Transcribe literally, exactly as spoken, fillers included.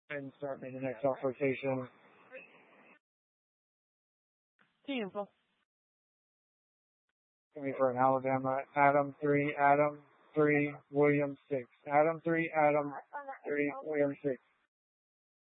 And start me the next off rotation. Tempo. Coming for an Alabama. Adam three, Adam three, Williams six. Adam three, Adam